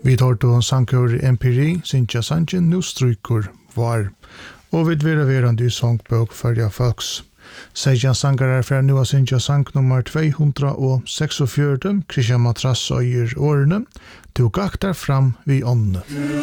Vi tar då sankör empiri, Sintja Sanchen, nu stryker var. Og vi vil verande i sångbøk for folks. Sejan sangarar fra nu av Sintja sang nummer 246, Kristian Matrass og Øyer årene, tog aktar fram vi ånne.